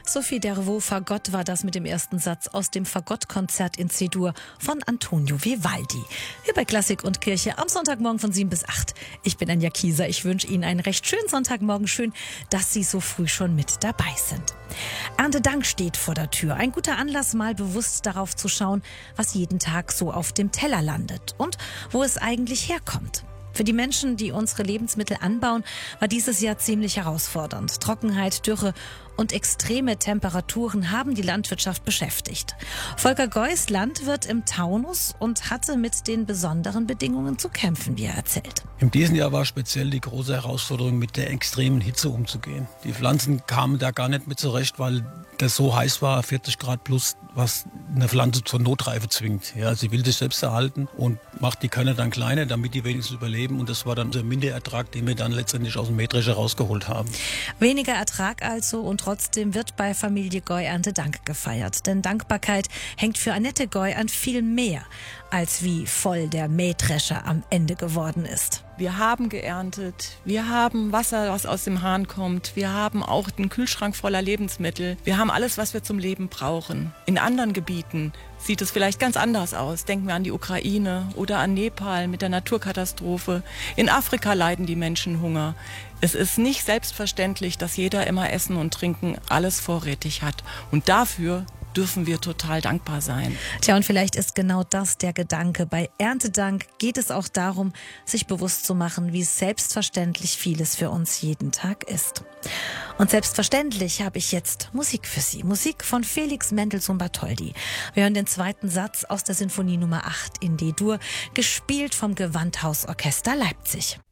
Sophie Dervaux, Fagott war das mit dem ersten Satz aus dem Fagottkonzert in C-Dur von Antonio Vivaldi. Hier bei Klassik und Kirche am Sonntagmorgen von 7 bis 8. Ich bin Anja Kieser. Ich wünsche Ihnen einen recht schönen Sonntagmorgen. Schön, dass Sie so früh schon mit dabei sind. Erntedank steht vor der Tür. Ein guter Anlass, mal bewusst darauf zu schauen, was jeden Tag so auf dem Teller landet und wo es eigentlich herkommt. Für die Menschen, die unsere Lebensmittel anbauen, war dieses Jahr ziemlich herausfordernd. Trockenheit, Dürre und extreme Temperaturen haben die Landwirtschaft beschäftigt. Volker Geus, Landwirt im Taunus, und hatte mit den besonderen Bedingungen zu kämpfen, wie er erzählt. In diesem Jahr war speziell die große Herausforderung, mit der extremen Hitze umzugehen. Die Pflanzen kamen da gar nicht mit zurecht, weil das so heiß war, 40 Grad plus, was eine Pflanze zur Notreife zwingt. Ja, sie will sich selbst erhalten und macht die Körner dann kleiner, damit die wenigstens überleben. Und das war dann der Minderertrag, den wir dann letztendlich aus dem Mähdrescher rausgeholt haben. Weniger Ertrag also, und trotzdem wird bei Familie Goy Erntedank gefeiert. Denn Dankbarkeit hängt für Annette Goy an viel mehr, als wie voll der Mähdrescher am Ende geworden ist. Wir haben geerntet, wir haben Wasser, was aus dem Hahn kommt, wir haben auch den Kühlschrank voller Lebensmittel, wir haben alles, was wir zum Leben brauchen. In anderen Gebieten sieht es vielleicht ganz anders aus. Denken wir an die Ukraine oder an Nepal mit der Naturkatastrophe. In Afrika leiden die Menschen Hunger. Es ist nicht selbstverständlich, dass jeder immer Essen und Trinken alles vorrätig hat. Und dafür dürfen wir total dankbar sein. Tja, und vielleicht ist genau das der Gedanke. Bei Erntedank geht es auch darum, sich bewusst zu machen, wie selbstverständlich vieles für uns jeden Tag ist. Und selbstverständlich habe ich jetzt Musik für Sie. Musik von Felix Mendelssohn-Bartholdy. Wir hören den zweiten Satz aus der Sinfonie Nummer 8 in D-Dur, gespielt vom Gewandhausorchester Leipzig.